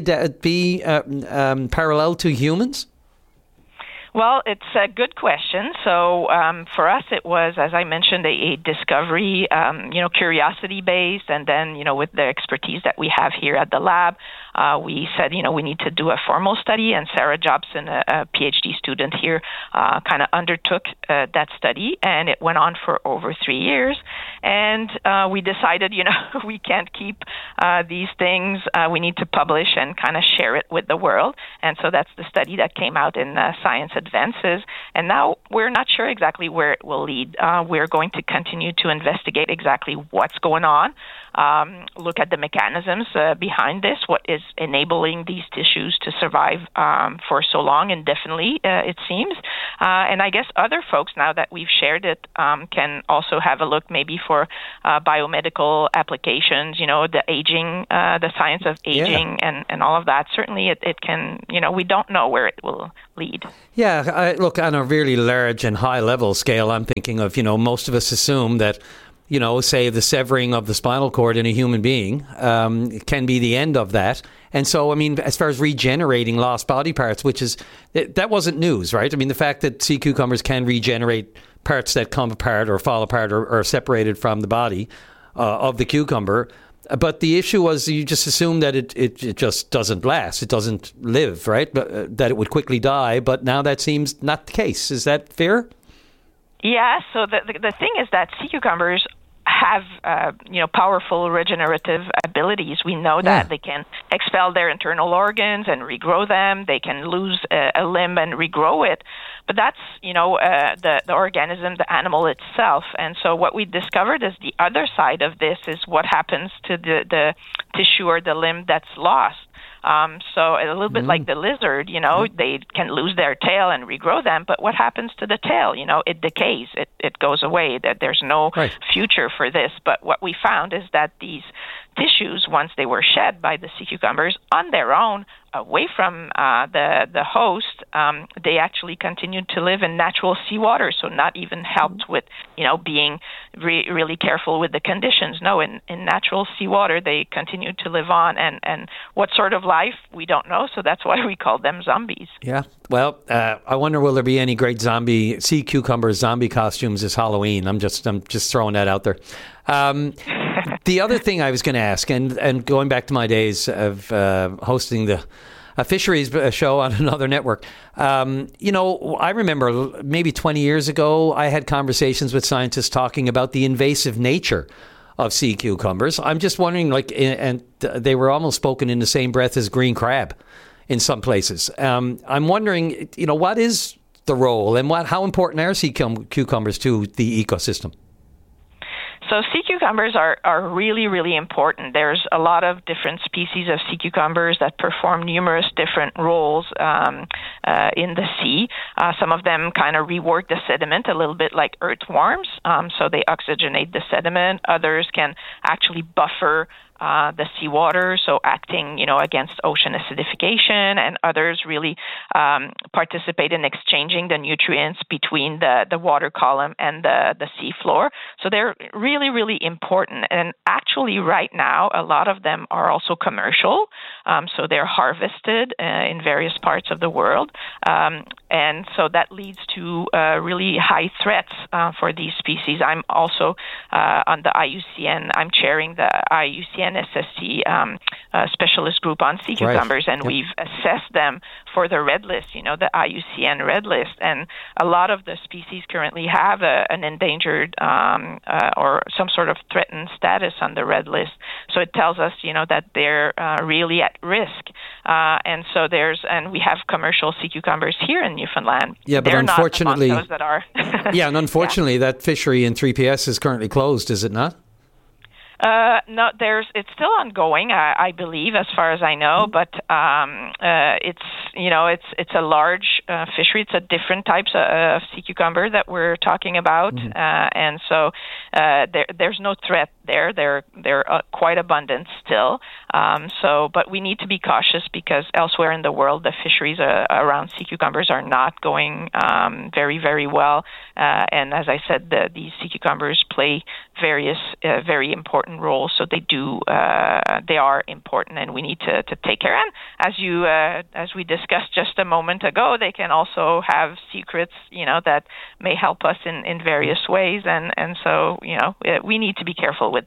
parallel to humans? Well, it's a good question. So for us, it was, as I mentioned, a discovery, curiosity-based, and then, with the expertise that we have here at the lab, we said, we need to do a formal study, and Sarah Jobson, a PhD student here, kind of undertook that study, and it went on for over 3 years. And we decided, we can't keep these things. We need to publish and kind of share it with the world. And so that's the study that came out in Science Advances. And now we're not sure exactly where it will lead. We're going to continue to investigate exactly what's going on, look at the mechanisms behind this, what is enabling these tissues to survive for so long, indefinitely, it seems. And I guess other folks, now that we've shared it, can also have a look maybe for biomedical applications, the aging, the science of aging and all of that. Certainly it can, we don't know where it will lead. Yeah, look, on a really large and high level scale, I'm thinking of, most of us assume that, say the severing of the spinal cord in a human being can be the end of that. And so, as far as regenerating lost body parts, that wasn't news, right? The fact that sea cucumbers can regenerate parts that come apart or fall apart or are separated from the body of the cucumber. But the issue was you just assume that it just doesn't last. It doesn't live, right? That it would quickly die. But now that seems not the case. Is that fair? Yeah, so the thing is that sea cucumbers have, powerful regenerative abilities. We know that they can expel their internal organs and regrow them. They can lose a limb and regrow it. But that's, the organism, the animal itself. And so what we discovered is the other side of this is what happens to the tissue or the limb that's lost. So a little bit like the lizard, they can lose their tail and regrow them, but what happens to the tail? It decays, it goes away, that there's no future for this. But what we found is that these tissues, once they were shed by the sea cucumbers on their own, away from the host, they actually continued to live in natural seawater, so not even helped with, being really careful with the conditions. No, in natural seawater, they continued to live on, and what sort of life, we don't know, so that's why we call them zombies. Yeah, well, I wonder, will there be any great sea cucumber zombie costumes this Halloween? I'm just throwing that out there. The other thing I was going to ask, and going back to my days of hosting a fisheries show on another network, I remember maybe 20 years ago, I had conversations with scientists talking about the invasive nature of sea cucumbers. I'm just wondering, and they were almost spoken in the same breath as green crab in some places. I'm wondering, what is the role and how important are sea cucumbers to the ecosystem? So sea cucumbers are really, really important. There's a lot of different species of sea cucumbers that perform numerous different roles in the sea. Some of them kind of rework the sediment a little bit like earthworms, so they oxygenate the sediment. Others can actually buffer the seawater, so acting, against ocean acidification, and others really participate in exchanging the nutrients between the water column and the sea floor. So they're really, really important. And actually, right now, a lot of them are also commercial. So they're harvested in various parts of the world. And so that leads to really high threats for these species. I'm also on the IUCN, I'm chairing the IUCN SSC specialist group on sea cucumbers, and we've assessed them for the red list, the IUCN red list. And a lot of the species currently have an endangered or some sort of threatened status on the red list. So it tells us, that they're really at risk. And so we have commercial sea cucumbers here in Newfoundland. Yeah, but they're unfortunately, not those that are. Unfortunately, that fishery in 3PS is currently closed, is it not? No, it's still ongoing, I believe, as far as I know. But it's a large fishery. It's a different types of sea cucumber that we're talking about, and so there's no threat there. They're quite abundant still. But we need to be cautious because elsewhere in the world, the fisheries around sea cucumbers are not going very, very well. And as I said, these sea cucumbers play various very important roles. So they are important, and we need to take care. And as we discussed just a moment ago, they can also have secrets, that may help us in various ways. And so, we need to be careful with them.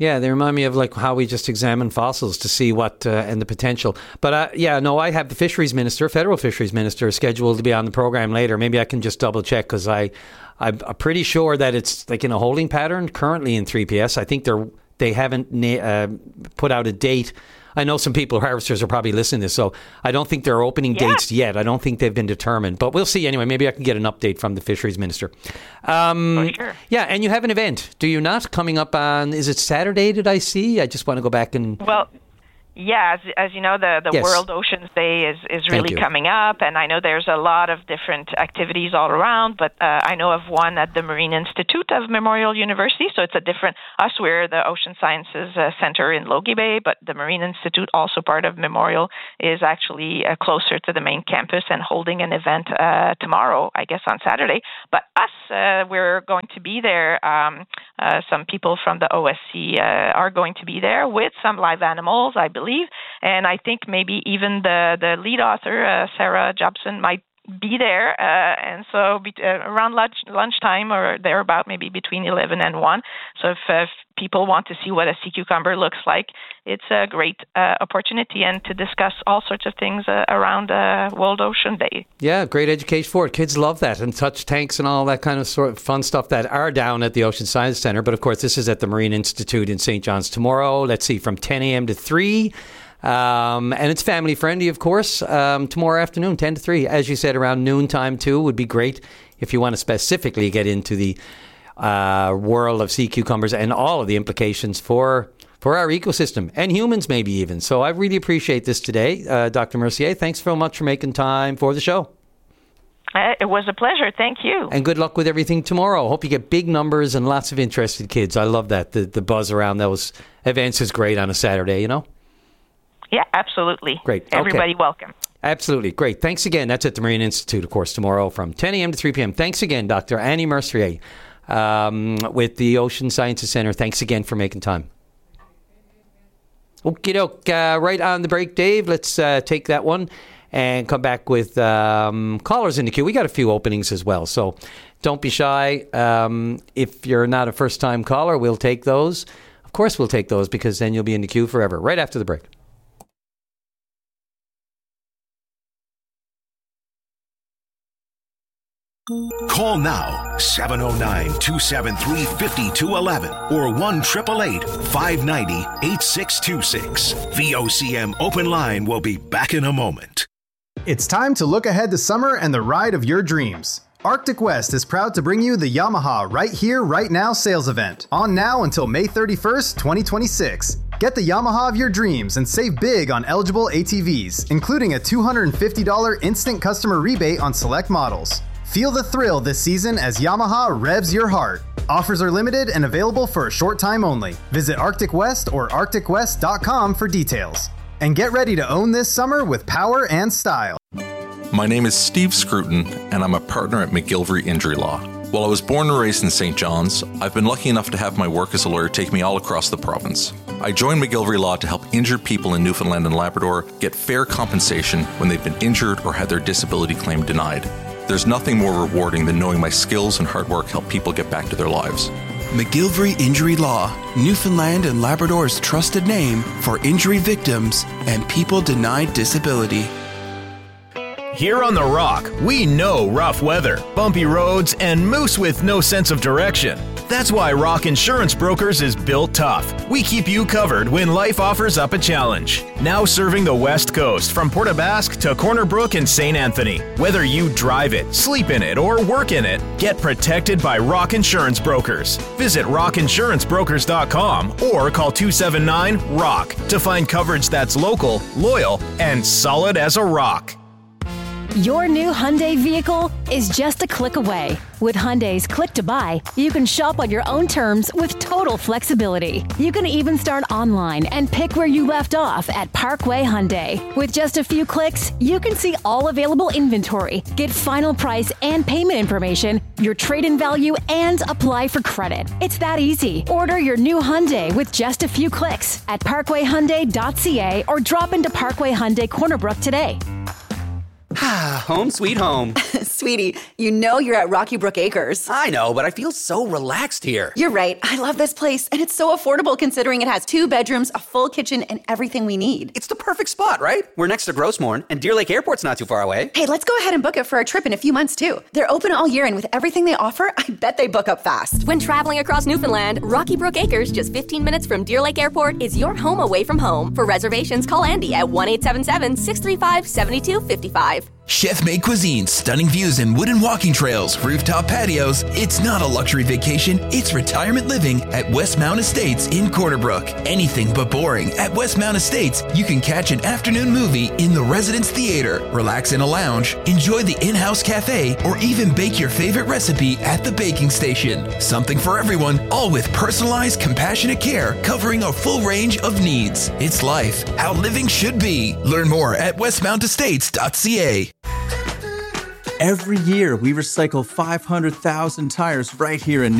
Yeah, they remind me of like how we just examine fossils to see what and the potential. But I have the fisheries minister, federal fisheries minister, scheduled to be on the program later. Maybe I can just double check because I'm pretty sure that it's like in a holding pattern currently in 3PS. I think they haven't put out a date. I know some people, harvesters, are probably listening to this, so I don't think there are opening dates yet. I don't think they've been determined, but we'll see anyway. Maybe I can get an update from the fisheries minister. For sure. Yeah, and you have an event, do you not? Coming up on, is it Saturday, did I see? I just want to go back and... Well, yeah, as you know, the Yes. World Oceans Day is really coming up, and I know there's a lot of different activities all around, but I know of one at the Marine Institute of Memorial University, so it's a different, we're the Ocean Sciences Center in Logie Bay, but the Marine Institute, also part of Memorial, is actually closer to the main campus and holding an event tomorrow, I guess on Saturday. But us, we're going to be there. Some people from the OSC are going to be there with some live animals, I believe. And I think maybe even the lead author, Sarah Jobson, might be there. And so around lunchtime or thereabout, maybe between 11 and 1. So if people want to see what a sea cucumber looks like, it's a great opportunity and to discuss all sorts of things around World Ocean Day. Yeah, great education for it. Kids love that, and touch tanks and all that kind of sort of fun stuff that are down at the Ocean Science Center. But of course, this is at the Marine Institute in St. John's tomorrow. Let's see, from 10 a.m. to 3. And it's family friendly, of course. Tomorrow afternoon, 10 to 3. As you said, around noontime too would be great if you want to specifically get into the world of sea cucumbers and all of the implications for our ecosystem and humans maybe even. So I really appreciate this today. Dr. Mercier, thanks so much for making time for the show. It was a pleasure. Thank you. And good luck with everything tomorrow. Hope you get big numbers and lots of interested kids. I love that. The buzz around those events is great on a Saturday, you know? Yeah, absolutely. Great. Everybody Okay. welcome. Absolutely. Great. Thanks again. That's at the Marine Institute, of course, tomorrow from 10 a.m. to 3 p.m. Thanks again, Dr. Annie Mercier with the Ocean Sciences Center. Thanks again for making time. Okie doke. Right on the break, Dave. Let's take that one and come back with callers in the queue. We got a few openings as well, so don't be shy. If you're not a first-time caller, we'll take those. Of course we'll take those because then you'll be in the queue forever. Right after the break. Call now 709-273-5211 or 1-888-590-8626. VOCM Open Line will be back in a moment. It's time to look ahead to summer and the ride of your dreams. Arctic West is proud to bring you the Yamaha Right Here, Right Now sales event. On now until May 31st, 2026. Get the Yamaha of your dreams and save big on eligible ATVs, including a $250 instant customer rebate on select models. Feel the thrill this season as Yamaha revs your heart. Offers are limited and available for a short time only. Visit Arctic West or arcticwest.com for details. And get ready to own this summer with power and style. My name is Steve Scruton, and I'm a partner at McGilvery Injury Law. While I was born and raised in St. John's, I've been lucky enough to have my work as a lawyer take me all across the province. I joined McGilvery Law to help injured people in Newfoundland and Labrador get fair compensation when they've been injured or had their disability claim denied. There's nothing more rewarding than knowing my skills and hard work help people get back to their lives. McGilvery Injury Law, Newfoundland and Labrador's trusted name for injury victims and people denied disability. Here on The Rock, we know rough weather, bumpy roads, and moose with no sense of direction. That's why Rock Insurance Brokers is built tough. We keep you covered when life offers up a challenge. Now serving the West Coast from Port aux Basques to Corner Brook and St. Anthony. Whether you drive it, sleep in it, or work in it, get protected by Rock Insurance Brokers. Visit rockinsurancebrokers.com or call 279-ROCK to find coverage that's local, loyal, and solid as a rock. Your new Hyundai vehicle is just a click away. With Hyundai's Click to Buy, you can shop on your own terms with total flexibility. You can even start online and pick where you left off at Parkway Hyundai. With just a few clicks, you can see all available inventory, get final price and payment information, your trade-in value, and apply for credit. It's that easy. Order your new Hyundai with just a few clicks at parkwayhyundai.ca or drop into Parkway Hyundai Corner Brook today. Home sweet home. Sweetie, you know you're at Rocky Brook Acres. I know, but I feel so relaxed here. You're right. I love this place, and it's so affordable considering it has 2 bedrooms, a full kitchen, and everything we need. It's the perfect spot, right? We're next to Grossmorn, and Deer Lake Airport's not too far away. Hey, let's go ahead and book it for a trip in a few months, too. They're open all year, and with everything they offer, I bet they book up fast. When traveling across Newfoundland, Rocky Brook Acres, just 15 minutes from Deer Lake Airport, is your home away from home. For reservations, call Andy at 1-877-635-7255. Chef-made cuisine, stunning views and wooden walking trails, rooftop patios. It's not a luxury vacation, it's retirement living at Westmount Estates in Corner Brook. Anything but boring. At Westmount Estates, you can catch an afternoon movie in the Residence Theater, relax in a lounge, enjoy the in-house cafe, or even bake your favorite recipe at the baking station. Something for everyone, all with personalized, compassionate care covering a full range of needs. It's life, how living should be. Learn more at westmountestates.ca. Every year, we recycle 500,000 tires right here in